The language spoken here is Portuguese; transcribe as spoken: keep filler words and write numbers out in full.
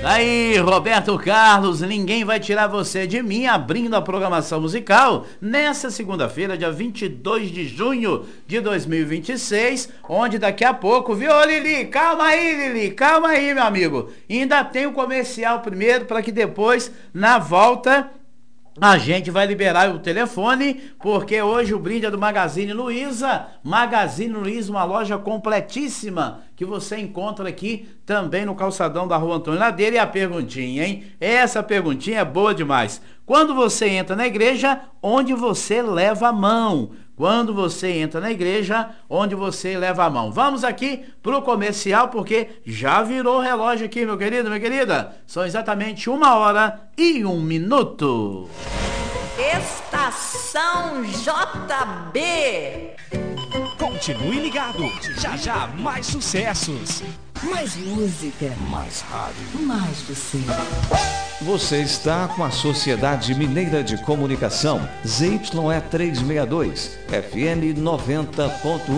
Aí, Roberto Carlos, ninguém vai tirar você de mim, abrindo a programação musical nessa segunda-feira, dia vinte e dois de junho de dois mil e vinte e seis, onde daqui a pouco, viu, Lili? Calma aí, Lili, calma aí, meu amigo. Ainda tem o comercial primeiro, para que depois, na volta, a gente vai liberar o telefone, porque hoje o brinde é do Magazine Luiza. Magazine Luiza, uma loja completíssima que você encontra aqui também no calçadão da Rua Antônio Ladeira. E a perguntinha, hein? Essa perguntinha é boa demais. Quando você entra na igreja, onde você leva a mão? Quando você entra na igreja, onde você leva a mão? Vamos aqui pro comercial, porque já virou o relógio aqui, meu querido, minha querida. São exatamente uma hora e um minuto. Estação J B. Continue ligado, já já mais sucessos. Mais música. Mais rádio. Mais você. Você está com a Sociedade Mineira de Comunicação, Z Y E trezentos e sessenta e dois, F M noventa ponto um.